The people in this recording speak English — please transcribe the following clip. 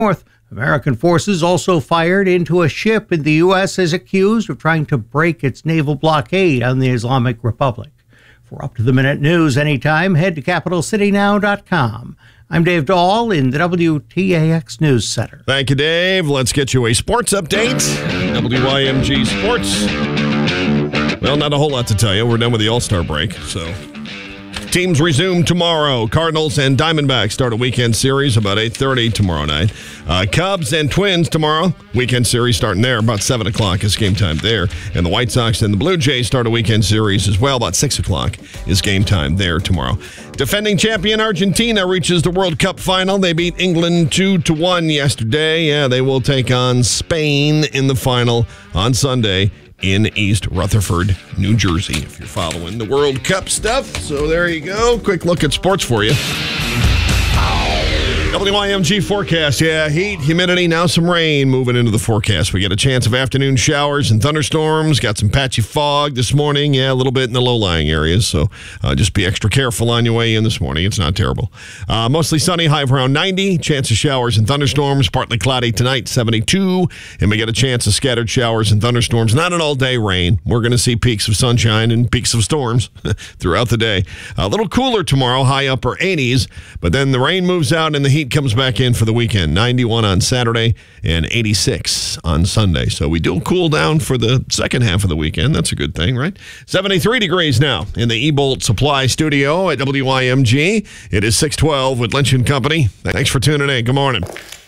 North. American forces also fired into a ship in the U.S. as accused of trying to break its naval blockade on the Islamic Republic. For up-to-the-minute news anytime, head to CapitalCityNow.com. I'm Dave Dahl in the WTAX News Center. Thank you, Dave. Let's get you a sports update. WYMG Sports. Well, not a whole lot to tell you. We're done with the All-Star break, so... Teams resume tomorrow. Cardinals and Diamondbacks start a weekend series about 8:30 tomorrow night. Cubs and Twins tomorrow. Weekend series starting there about 7 o'clock is game time there. And the White Sox and the Blue Jays start a weekend series as well. About 6 o'clock is game time there tomorrow. Defending champion Argentina reaches the World Cup final. They beat England 2-1 yesterday. Yeah, they will take on Spain in the final on Sunday in East Rutherford, New Jersey, if you're following the World Cup stuff. So there you go. Quick look at sports for you. WYMG forecast. Yeah, heat, humidity, now some rain moving into the forecast. We get a chance of afternoon showers and thunderstorms. Got some patchy fog this morning. Yeah, a little bit in the low-lying areas. So just be extra careful on your way in this morning. It's not terrible. Mostly sunny, high of around 90. Chance of showers and thunderstorms. Partly cloudy tonight, 72. And we get a chance of scattered showers and thunderstorms. Not an all-day rain. We're going to see peaks of sunshine and peaks of storms throughout the day. A little cooler tomorrow, high upper 80s. But then the rain moves out and the heat comes back in for the weekend. 91 on Saturday and 86 on Sunday. So we do cool down for the second half of the weekend. That's a good thing, right? 73 degrees now in the E-Bolt Supply Studio at WYMG. It is 6:12 with Lynch & Company. Thanks for tuning in. Good morning.